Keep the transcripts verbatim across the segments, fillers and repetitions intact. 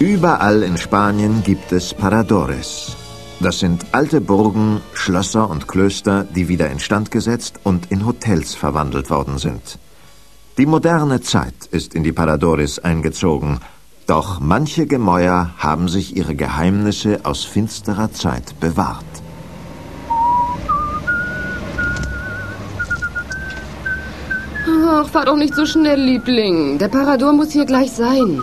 Überall in Spanien gibt es Paradores. Das sind alte Burgen, Schlösser und Klöster, die wieder instand gesetzt und in Hotels verwandelt worden sind. Die moderne Zeit ist in die Paradores eingezogen, doch manche Gemäuer haben sich ihre Geheimnisse aus finsterer Zeit bewahrt. Ach, fahr doch nicht so schnell, Liebling. Der Parador muss hier gleich sein.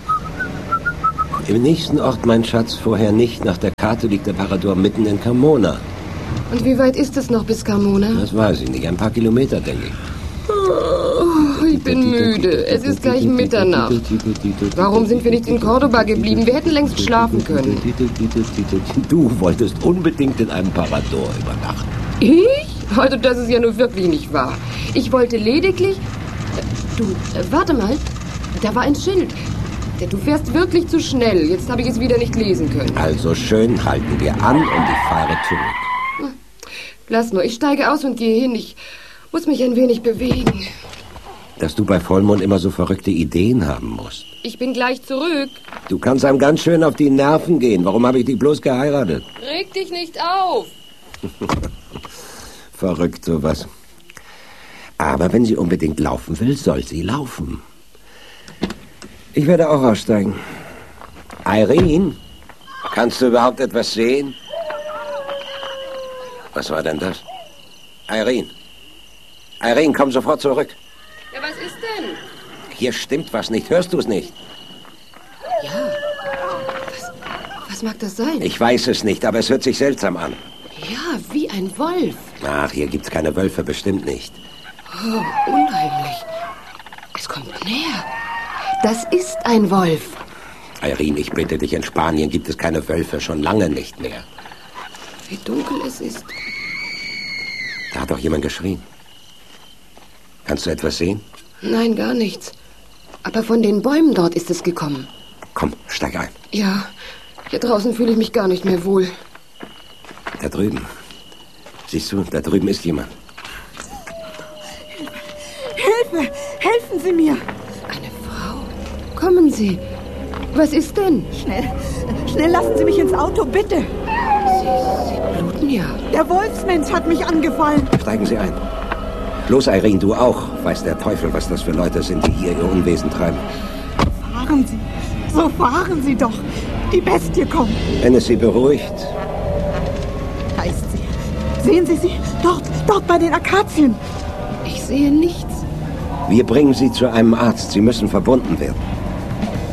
Im nächsten Ort, mein Schatz, vorher nicht. Nach der Karte liegt der Parador mitten in Carmona. Und wie weit ist es noch bis Carmona? Das weiß ich nicht. Ein paar Kilometer, denke ich. Oh, ich bin müde. Es ist gleich Mitternacht. Warum sind wir nicht in Cordoba geblieben? Wir hätten längst schlafen können. Du wolltest unbedingt in einem Parador übernachten. Ich? Also das ist ja nur wirklich nicht wahr. Ich wollte lediglich... Du, äh, warte mal. Da war ein Schild. Du fährst wirklich zu schnell. Jetzt habe ich es wieder nicht lesen können. Also schön, halten wir an und ich fahre zurück. Lass nur, ich steige aus und gehe hin. Ich muss mich ein wenig bewegen. Dass du bei Vollmond immer so verrückte Ideen haben musst. Ich bin gleich zurück. Du kannst einem ganz schön auf die Nerven gehen. Warum habe ich dich bloß geheiratet? Reg dich nicht auf. Verrückt sowas. Aber wenn sie unbedingt laufen will, soll sie laufen. Ich werde auch aussteigen. Irene, kannst du überhaupt etwas sehen? Was war denn das? Irene. Irene, komm sofort zurück. Ja, was ist denn? Hier stimmt was nicht. Hörst du es nicht? Ja. Was, was mag das sein? Ich weiß es nicht, aber es hört sich seltsam an. Ja, wie ein Wolf. Ach, hier gibt's keine Wölfe, bestimmt nicht. Oh, unheimlich. Es kommt näher. Das ist ein Wolf. Irene, ich bitte dich, in Spanien gibt es keine Wölfe, schon lange nicht mehr. Wie dunkel es ist. Da hat doch jemand geschrien. Kannst du etwas sehen? Nein, gar nichts. Aber von den Bäumen dort ist es gekommen. Komm, steig ein. Ja, hier draußen fühle ich mich gar nicht mehr wohl. Da drüben. Siehst du, da drüben ist jemand. Hilfe! Helfen Sie mir! Eine Frau. Kommen Sie. Was ist denn? Schnell, schnell lassen Sie mich ins Auto, bitte. Sie, Sie bluten ja. Der Wolfsmensch hat mich angefallen. Steigen Sie ein. Los, Irene, du auch. Weiß der Teufel, was das für Leute sind, die hier ihr Unwesen treiben. Fahren Sie. So fahren Sie doch. Die Bestie kommt. Wenn es Sie beruhigt. Da ist sie. Sehen Sie sie? Dort, dort bei den Akazien. Ich sehe nichts. Wir bringen Sie zu einem Arzt. Sie müssen verbunden werden.